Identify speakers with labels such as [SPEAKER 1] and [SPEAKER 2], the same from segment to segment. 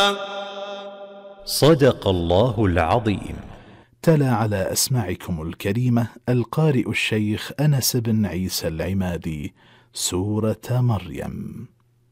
[SPEAKER 1] صدق الله العظيم.
[SPEAKER 2] تلا على أسماعكم الكريمة القارئ الشيخ أنس بن عيسى العمادي سورة مريم.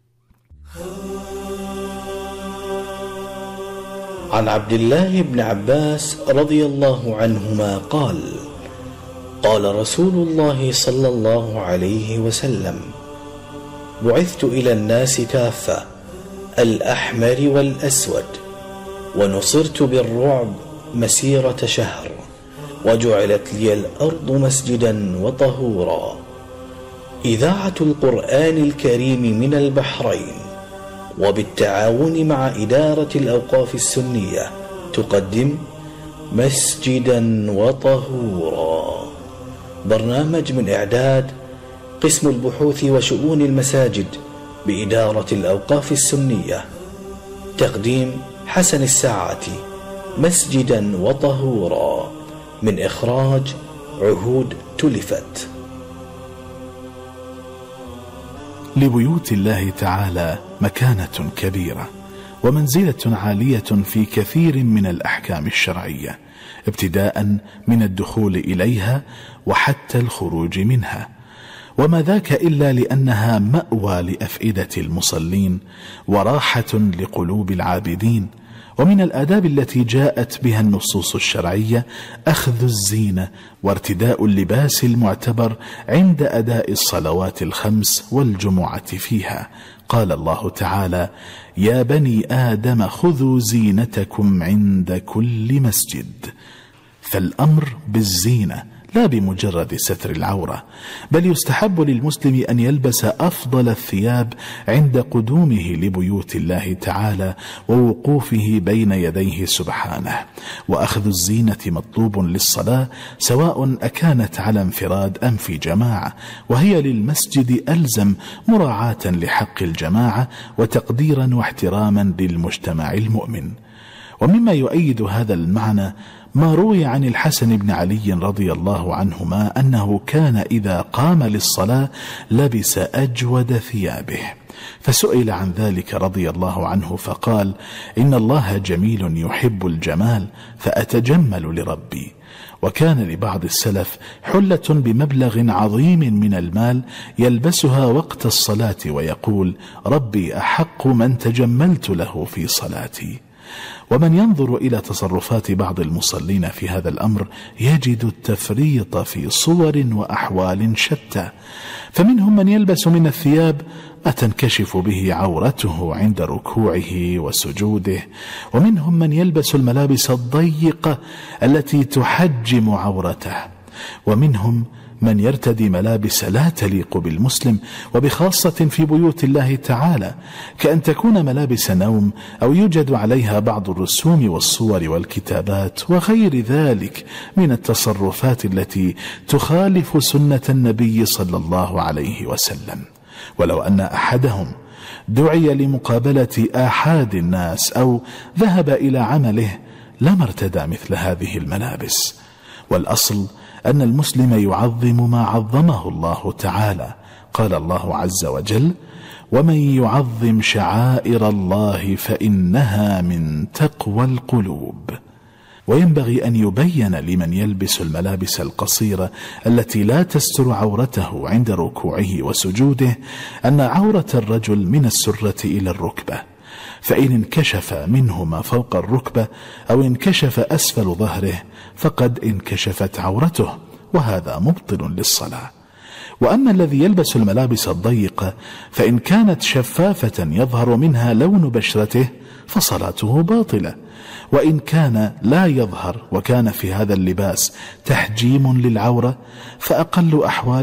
[SPEAKER 3] عن عبد الله بن عباس رضي الله عنهما قال: قال رسول الله صلى الله عليه وسلم: بعثت إلى الناس كافة، الأحمر والأسود، ونصرت بالرعب مسيرة شهر، وجعلت لي الأرض مسجدا وطهورا. إذاعة القرآن الكريم من البحرين، وبالتعاون مع إدارة الأوقاف السنية، تقدم مسجدا وطهورا، برنامج من إعداد قسم البحوث وشؤون المساجد بإدارة الأوقاف السنية، تقديم حسن الساعاتي، مسجدا وطهورا، من إخراج عهود تلفت.
[SPEAKER 2] لبيوت الله تعالى مكانة كبيرة ومنزلة عالية في كثير من الأحكام الشرعية، ابتداء من الدخول إليها وحتى الخروج منها، وما ذاك إلا لأنها مأوى لأفئدة المصلين وراحة لقلوب العابدين. ومن الآداب التي جاءت بها النصوص الشرعية أخذ الزينة وارتداء اللباس المعتبر عند أداء الصلوات الخمس والجمعة فيها. قال الله تعالى: يا بني آدم خذوا زينتكم عند كل مسجد. فالأمر بالزينة لا بمجرد ستر العورة، بل يستحب للمسلم أن يلبس أفضل الثياب عند قدومه لبيوت الله تعالى ووقوفه بين يديه سبحانه. وأخذ الزينة مطلوب للصلاة، سواء أكانت على انفراد أم في جماعة، وهي للمسجد ألزم مراعاة لحق الجماعة وتقديرا واحتراما للمجتمع المؤمن. ومما يؤيد هذا المعنى ما روي عن الحسن بن علي رضي الله عنهما أنه كان إذا قام للصلاة لبس أجود ثيابه، فسئل عن ذلك رضي الله عنه فقال: إن الله جميل يحب الجمال فأتجمل لربي. وكان لبعض السلف حلة بمبلغ عظيم من المال يلبسها وقت الصلاة ويقول: ربي أحق من تجملت له في صلاتي. ومن ينظر إلى تصرفات بعض المصلين في هذا الأمر يجد التفريط في صور وأحوال شتى، فمنهم من يلبس من الثياب ما تنكشف به عورته عند ركوعه وسجوده، ومنهم من يلبس الملابس الضيقة التي تحجم عورته، ومنهم من يرتدي ملابس لا تليق بالمسلم، وبخاصة في بيوت الله تعالى، كأن تكون ملابس نوم أو يوجد عليها بعض الرسوم والصور والكتابات وغير ذلك من التصرفات التي تخالف سنة النبي صلى الله عليه وسلم. ولو أن أحدهم دعي لمقابلة آحاد الناس أو ذهب إلى عمله لما ارتدى مثل هذه الملابس. والأصل أن المسلم يعظم ما عظمه الله تعالى. قال الله عز وجل: ومن يعظم شعائر الله فإنها من تقوى القلوب. وينبغي أن يبين لمن يلبس الملابس القصيرة التي لا تستر عورته عند ركوعه وسجوده أن عورة الرجل من السرة إلى الركبة، فإن انكشف منه ما فوق الركبة أو انكشف أسفل ظهره فقد انكشفت عورته، وهذا مبطل للصلاة. وأما الذي يلبس الملابس الضيقة فإن كانت شفافة يظهر منها لون بشرته فصلاته باطلة، وإن كان لا يظهر وكان في هذا اللباس تحجيم للعورة فأقل أحوال